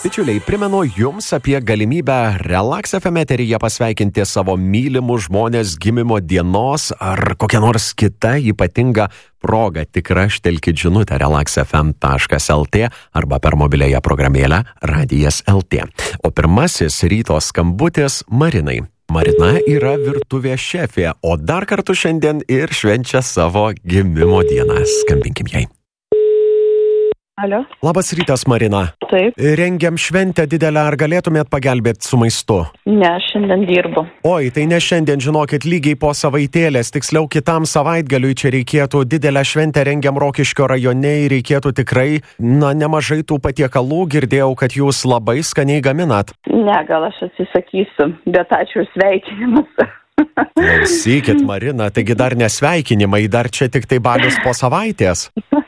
Bičiuliai, primenu jums apie galimybę Relax FM eteryje pasveikinti savo mylimus žmonės gimimo dienos ar kokią nors kitą ypatingą progą. Tik raštelkit žinutę relaxfm.lt arba per mobiliąją programėlę Radijas LT. O pirmasis ryto skambutis Marinai. Marina yra virtuvės šefė, o dar kartu šiandien ir švenčia savo gimimo dieną. Skambinkim jai. Alio. Labas rytas, Marina. Taip. Rengiam šventę didelę, ar galėtumėt pagelbėti su maistu? Ne, šiandien dirbu. Oi, tai ne šiandien, žinokit, lygiai po savaitėlės, tiksliau kitam savaitgaliui čia reikėtų didelę šventę rengiam Rokiškio rajone ir reikėtų tikrai, nemažai tų patiekalų, girdėjau, kad jūs labai skaniai gaminat. Ne, gal aš atsisakysiu, bet ačiū sveikinimus. Klausykit, Marina, taigi dar nesveikinimai, dar čia tik tai balius po savaitės.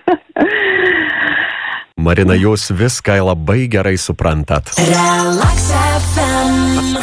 Marina, jūs viską labai gerai suprantat. Relax FM.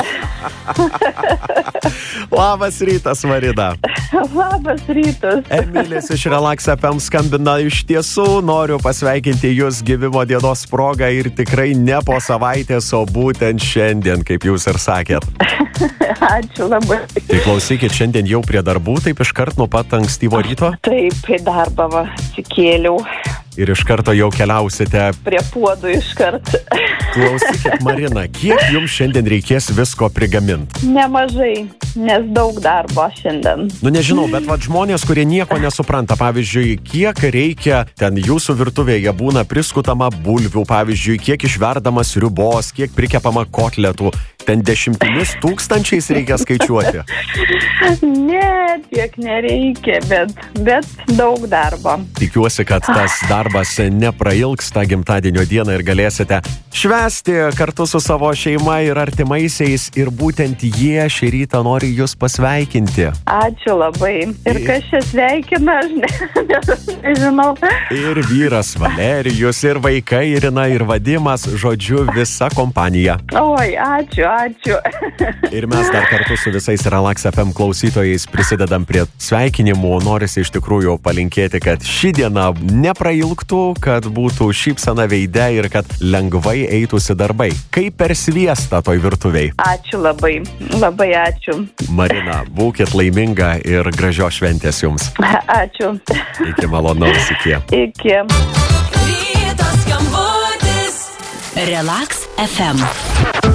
Labas rytas, Marina. Labas rytas. Emilis iš Relax FM skambina. Iš tiesų noriu pasveikinti jūs gimimo dienos progą ir tikrai ne po savaitės, o būtent šiandien, kaip jūs ir sakėt. Ačiū labai. Tai klausykit, šiandien jau prie darbų, taip iškart nuo pat ankstyvo ryto? Taip, į darbą va, atsikėliau. Ir iš karto jau keliausite prie puodų iškart. Klausykit, Marina, kiek jums šiandien reikės visko prigaminti? Nemažai, nes daug darbo šiandien. Nežinau, bet žmonės, kurie nieko nesupranta, pavyzdžiui, kiek reikia ten jūsų virtuvėje būna priskutama bulvių, pavyzdžiui, kiek išverdama sriubos, kiek prikepama kotletų, ten 10 tūkstančiais reikia skaičiuoti. Ne, tiek nereikia, bet daug darbo. Tikiuosi, kad tas darbas neprailgs tą gimtadienio dieną ir galėsite švęsti kartu su savo šeima ir artimaisiais ir būtent jie šį rytą nori jūs pasveikinti. Ačiū labai. Ir kas čia sveikina, aš nežinau. Ir vyras Valerijus, ir vaikai Irina, ir Vadimas, žodžiu, visa kompanija. Oi, ačiū. Ir mes dar kartu su visais Relax FM klausytojais prisidedam prie sveikinimų. Norisi iš tikrųjų palinkėti, kad ši diena neprailgtų, kad būtų šypsena veide ir kad lengvai eitųsi darbai. Kaip per sviestą toj virtuviai. Ačiū labai, labai ačiū. Marina, būkit laiminga ir gražios šventės jums. Ačiū. Iki malonaus, iki. Iki. Ryto skambutis. Relax FM.